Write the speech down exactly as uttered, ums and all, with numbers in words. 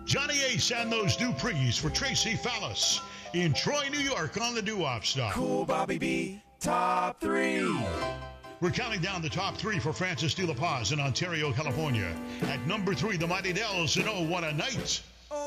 Johnny Ace and those Duprees for Tracy Fallis in Troy, New York on the Doo-Wop Stop. Cool Bobby B, top three. We're counting down the top three for Francis De La Paz in Ontario, California. At number three, the Mighty Dells in Oh What a Night.